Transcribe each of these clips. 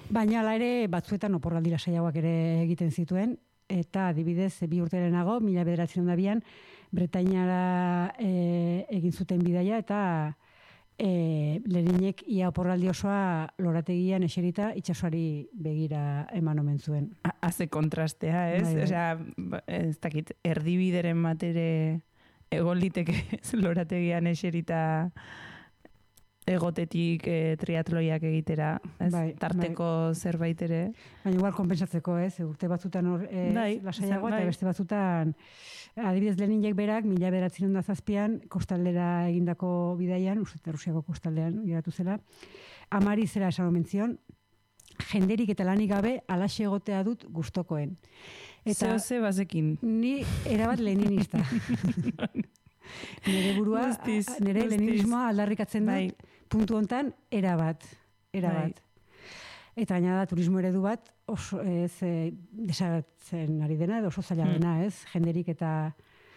Baina ala ere batzuetan oporraldi lasaiagoak ere egiten zituen, eta adibidez 2 urte lehenago, 1902an, Bretainara egin zuten bidaia, eta Leninek ia oporraldi osoa lorategian eserita itsasoari begira eman omen zuen. Haze kontrastea, ez? Bai. Osea, ez dakit, erdibideren batere egon liteke lorategian eserita egotetik triatloiak egitera, ez? Bai, Tarteko zerbait ere. Baina igual konpensatzeko, ez? Urte batzutan lasaiago, eta beste batzutan adibidez Leninek berak 1907an kostaldera egindako bidaian, uste Rusiako kostaldean geratu zela, amari zera esan omen zion, jenderik eta lanik gabe alaxe egotea dut gustokoen. Eta Ze bazekin. ni erabat leninista. Nire burua, nire leninismoa aldarrikatzen dut, puntu hontan erabat. Eta gaina da turismo eredu bat oso desagertzen ari dena, oso zaila dena, ez? Jenderik eta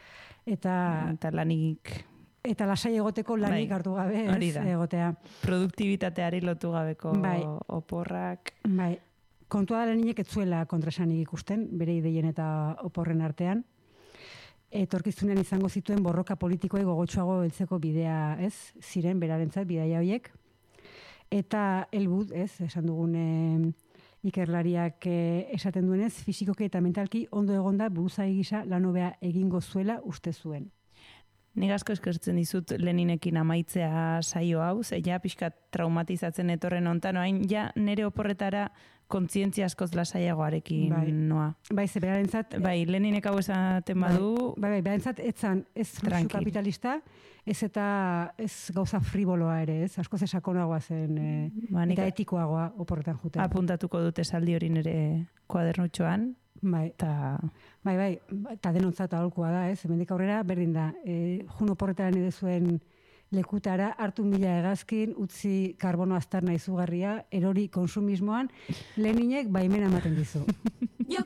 lanik. Eta lasai egoteko lanik hartu gabe, ez? Egotea. Produktibitateari lotu gabeko oporrak. Bai. Kontua da Leninek ez zuela kontraesanik ikusten, bere ideien eta oporren artean. Etorkizunean izango zituen borroka politikoei gogotsuago heltzeko bidea, ez? Ziren berarentzat bidaia horiek. Eta helbut, ez, esan dugun ikerlariak esaten duenez, fisikoki eta mentalki ondo egonda buruzagi gisa lan hobea egingo zuela uste zuen. Nik asko eskertzen dizut Leninekin amaitzea saio hau, ze ja pixkat traumatizatzen etorren hontan, orain ja nere oporretara kontzientzia askoz lasaiagoarekin noa. Bai, ze berarentzat... Bai, Leninek hau esaten badu... Bai, berarentzat ez fluxu kapitalista, ez gauza friboloa ere, ez? Askoz esakonagoa zen, eta etikoagoa oporretan juten. Apuntatuko dute esaldi hori nire kuadernutxoan. Bai, eta denontzat aholkua da, ez? Hemendik aurrera, berdin da, jun oporretaren edo zuen lekutara, hartu 1000 hegazkin, utzi karbono aztarna izugarria, erori konsumismoan, Leninek baimena ematen dizu.